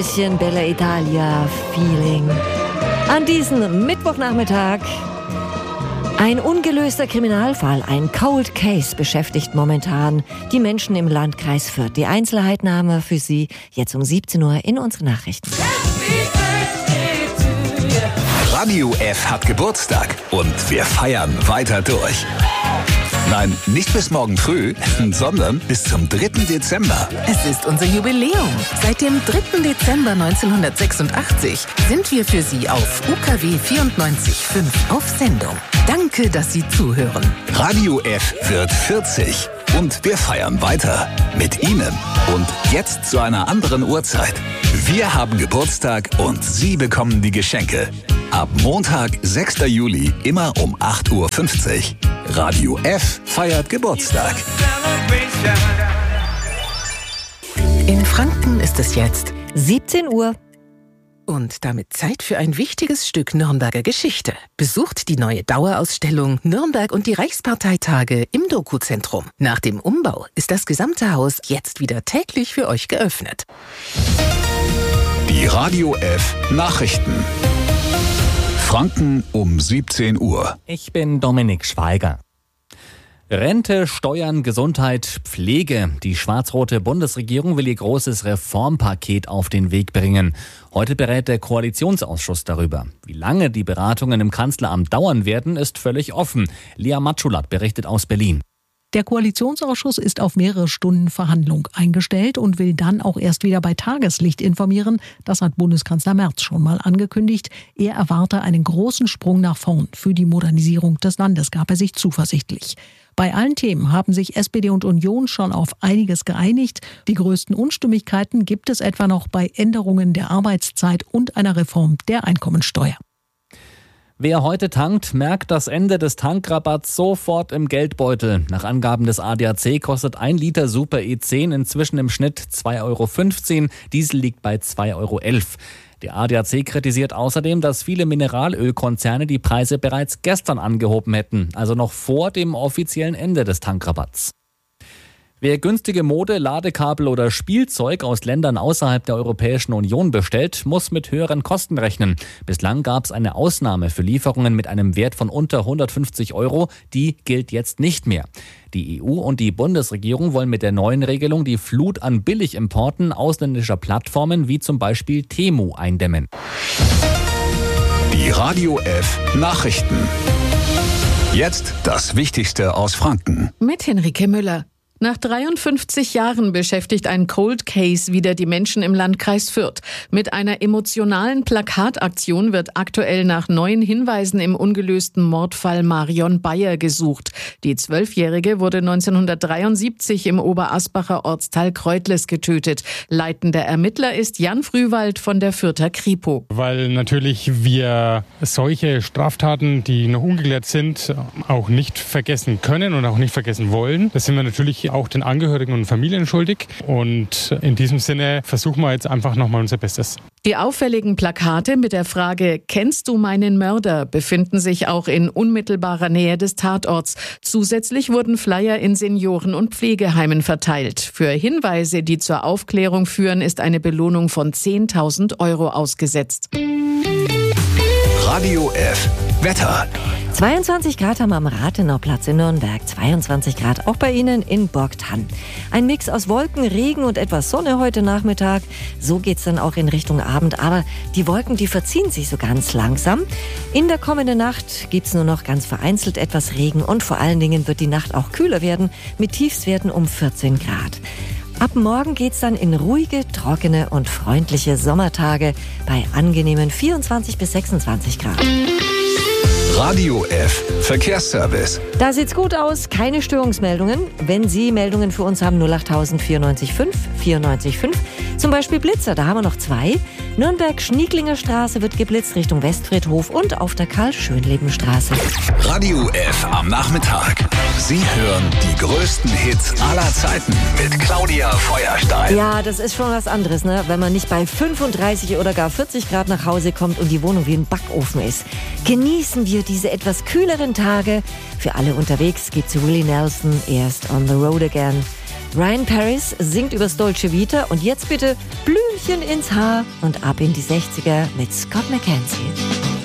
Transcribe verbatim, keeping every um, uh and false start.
bisschen Bella Italia-Feeling. An diesem Mittwochnachmittag ein ungelöster Kriminalfall, ein Cold Case beschäftigt momentan die Menschen im Landkreis Fürth. Die Einzelheiten haben wir für Sie jetzt um siebzehn Uhr in unseren Nachrichten. Radio F hat Geburtstag und wir feiern weiter durch. Nein, nicht bis morgen früh, sondern bis zum dritten Dezember. Es ist unser Jubiläum. Seit dem dritten Dezember neunzehnhundertsechsundachtzig sind wir für Sie auf U K W vierundneunzig Komma fünf auf Sendung. Danke, dass Sie zuhören. Radio F wird vierzig und wir feiern weiter mit Ihnen. Und jetzt zu einer anderen Uhrzeit. Wir haben Geburtstag und Sie bekommen die Geschenke. Ab Montag, sechster Juli, immer um acht Uhr fünfzig. Radio F feiert Geburtstag. In Franken ist es jetzt siebzehn Uhr. Und damit Zeit für ein wichtiges Stück Nürnberger Geschichte. Besucht die neue Dauerausstellung Nürnberg und die Reichsparteitage im Doku-Zentrum. Nach dem Umbau ist das gesamte Haus jetzt wieder täglich für euch geöffnet. Die Radio F Nachrichten. Franken um siebzehn Uhr. Ich bin Dominik Schweiger. Rente, Steuern, Gesundheit, Pflege. Die schwarz-rote Bundesregierung will ihr großes Reformpaket auf den Weg bringen. Heute berät der Koalitionsausschuss darüber. Wie lange die Beratungen im Kanzleramt dauern werden, ist völlig offen. Lea Matschulat berichtet aus Berlin. Der Koalitionsausschuss ist auf mehrere Stunden Verhandlung eingestellt und will dann auch erst wieder bei Tageslicht informieren. Das hat Bundeskanzler Merz schon mal angekündigt. Er erwarte einen großen Sprung nach vorn. Für die Modernisierung des Landes gab er sich zuversichtlich. Bei allen Themen haben sich S P D und Union schon auf einiges geeinigt. Die größten Unstimmigkeiten gibt es etwa noch bei Änderungen der Arbeitszeit und einer Reform der Einkommensteuer. Wer heute tankt, merkt das Ende des Tankrabatts sofort im Geldbeutel. Nach Angaben des A D A C kostet ein Liter Super E zehn inzwischen im Schnitt zwei Euro fünfzehn, Diesel liegt bei zwei Euro elf. Der A D A C kritisiert außerdem, dass viele Mineralölkonzerne die Preise bereits gestern angehoben hätten, also noch vor dem offiziellen Ende des Tankrabatts. Wer günstige Mode, Ladekabel oder Spielzeug aus Ländern außerhalb der Europäischen Union bestellt, muss mit höheren Kosten rechnen. Bislang gab es eine Ausnahme für Lieferungen mit einem Wert von unter hundertfünfzig Euro. Die gilt jetzt nicht mehr. Die E U und die Bundesregierung wollen mit der neuen Regelung die Flut an Billigimporten ausländischer Plattformen wie zum Beispiel Temu eindämmen. Die Radio F Nachrichten. Jetzt das Wichtigste aus Franken. Mit Henrike Müller. Nach dreiundfünfzig Jahren beschäftigt ein Cold Case wieder die Menschen im Landkreis Fürth. Mit einer emotionalen Plakataktion wird aktuell nach neuen Hinweisen im ungelösten Mordfall Marion Bayer gesucht. Die Zwölfjährige wurde neunzehnhundertdreiundsiebzig im Oberasbacher Ortsteil Kreutles getötet. Leitender Ermittler ist Jan Frühwald von der Fürther Kripo. Weil natürlich wir solche Straftaten, die noch ungeklärt sind, auch nicht vergessen können und auch nicht vergessen wollen. Das sind wir natürlich auch den Angehörigen und Familien schuldig. Und in diesem Sinne versuchen wir jetzt einfach nochmal unser Bestes. Die auffälligen Plakate mit der Frage „Kennst du meinen Mörder?" befinden sich auch in unmittelbarer Nähe des Tatorts. Zusätzlich wurden Flyer in Senioren- und Pflegeheimen verteilt. Für Hinweise, die zur Aufklärung führen, ist eine Belohnung von zehntausend Euro ausgesetzt. Radio F Wetter. zweiundzwanzig Grad haben wir am Rathenauplatz in Nürnberg, zweiundzwanzig Grad auch bei Ihnen in Borgthann. Ein Mix aus Wolken, Regen und etwas Sonne heute Nachmittag. So geht's dann auch in Richtung Abend, aber die Wolken, die verziehen sich so ganz langsam. In der kommenden Nacht gibt's nur noch ganz vereinzelt etwas Regen und vor allen Dingen wird die Nacht auch kühler werden mit Tiefstwerten um vierzehn Grad. Ab morgen geht's dann in ruhige, trockene und freundliche Sommertage bei angenehmen vierundzwanzig bis sechsundzwanzig Grad. Radio F Verkehrsservice. Da sieht's gut aus, keine Störungsmeldungen. Wenn Sie Meldungen für uns haben, null acht vierundneunzig fünf vierundneunzig fünf. Zum Beispiel Blitzer, da haben wir noch zwei. Nürnberg-Schnieklinger Straße wird geblitzt Richtung Westfriedhof und auf der Karl-Schönleben-Straße. Radio F am Nachmittag. Sie hören die größten Hits aller Zeiten mit Claudia Feuerstein. Ja, das ist schon was anderes, ne? Wenn man nicht bei fünfunddreißig oder gar vierzig Grad nach Hause kommt und die Wohnung wie ein Backofen ist. Genießen wir diese etwas kühleren Tage. Für alle unterwegs gibt's Willie Nelson, erst On the Road Again. Ryan Paris singt übers Dolce Vita und jetzt bitte Blümchen ins Haar und ab in die sechziger mit Scott McKenzie.